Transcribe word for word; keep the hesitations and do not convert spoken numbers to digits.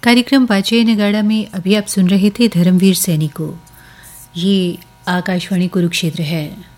कार्यक्रम वाचे नगाड़ा में अभी आप सुन रहे थे धर्मवीर सैनी को। ये आकाशवाणी कुरुक्षेत्र है।